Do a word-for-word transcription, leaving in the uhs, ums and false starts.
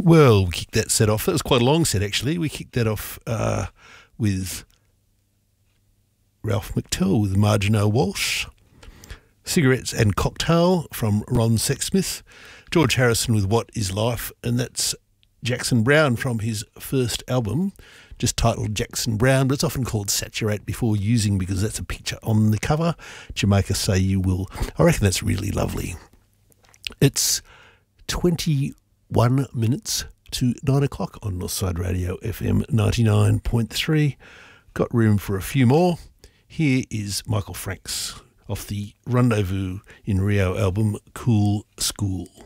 Well, we kicked that set off. That was quite a long set, actually. We kicked that off uh, with Ralph McTell with Margino Walsh, Cigarettes and Cocktail from Ron Sexsmith, George Harrison with What Is Life, and that's Jackson Browne from his first album, just titled Jackson Browne, but it's often called Saturate Before Using because that's a picture on the cover. Jamaica Say You Will. I reckon that's really lovely. It's twenty-one minutes to nine o'clock on Northside Radio F M ninety-nine point three. Got room for a few more. Here is Michael Franks off the Rendezvous in Rio album Cool School.